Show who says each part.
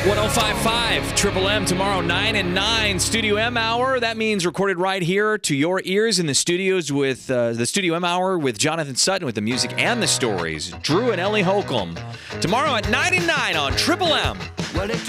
Speaker 1: 105.5 Triple M tomorrow, 9 and 9 Studio M Hour. That means recorded right here to your ears in the studios with the Studio M Hour with Jonathan Sutton with the music and the stories. Drew and Ellie Holcomb. Tomorrow at 9 and 9 on Triple M.